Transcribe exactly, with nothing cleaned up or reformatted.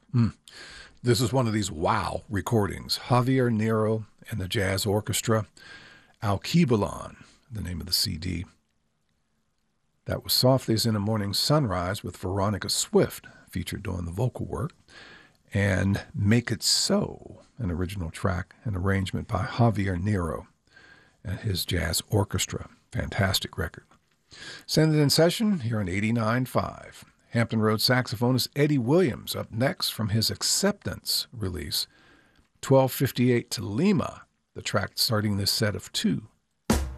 Mm. This is one of these wow recordings. Javier Nero and the Jazz Orchestra, Alkebulan, the name of the C D. That was Softly as in a Morning Sunrise with Veronica Swift, featured doing the vocal work. And Make It So, an original track, an arrangement by Javier Nero and his Jazz Orchestra. Fantastic record. Send It in Session here on eighty-nine point five. Hampton Road saxophonist Eddie Williams up next from his Acceptance release, twelve fifty-eight to Lima, the track starting this set of two.